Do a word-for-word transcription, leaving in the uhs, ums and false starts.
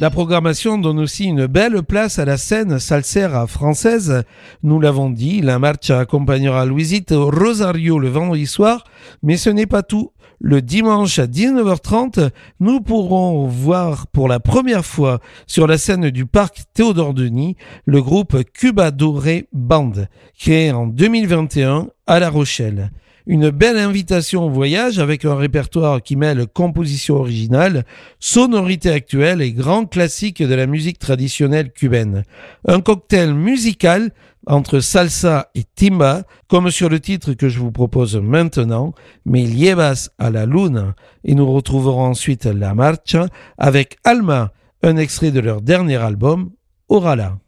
La programmation donne aussi une belle place à la scène salsera française. Nous l'avons dit, la marcha accompagnera Luisito Rosario le vendredi soir, mais ce n'est pas tout. Le dimanche à dix-neuf heures trente, nous pourrons voir pour la première fois sur la scène du parc Théodore-Denis le groupe Cuba Doré Band, créé en deux mille vingt et un à La Rochelle. Une belle invitation au voyage avec un répertoire qui mêle composition originale, sonorité actuelle et grands classiques de la musique traditionnelle cubaine. Un cocktail musical entre salsa et timba, comme sur le titre que je vous propose maintenant, Me llevas a la luna. Et nous retrouverons ensuite la marcha avec Alma, un extrait de leur dernier album, Orala.